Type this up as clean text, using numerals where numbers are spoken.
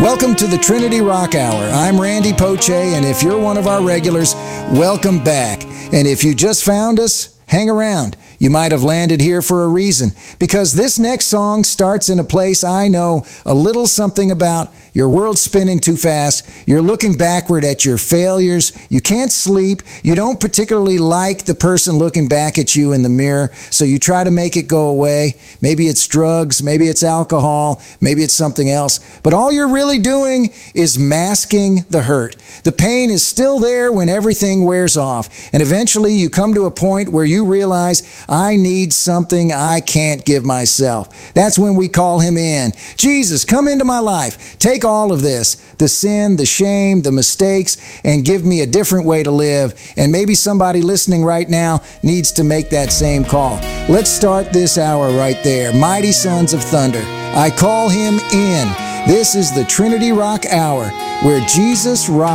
Welcome to the Trinity Rock Hour. I'm Randy Poche, and if you're one of our regulars, welcome back. And if you just found us, hang around. You might have landed here for a reason, because this next song starts in a place I know a little something about. Your world's spinning too fast. You're looking backward at your failures. You can't sleep. You don't particularly like the person looking back at you in the mirror, so you try to make it go away. Maybe it's drugs, maybe it's alcohol, maybe it's something else. But all you're really doing is masking the hurt. The pain is still there when everything wears off. And eventually you come to a point where you realize, I need something I can't give myself. That's when we call him in. Jesus, come into my life. Take all of this, the sin, the shame, the mistakes, and give me a different way to live. And maybe somebody listening right now needs to make that same call. Let's start this hour right there. Mighty Sons of Thunder. I call him in. This is the Trinity Rock Hour, where Jesus rocks.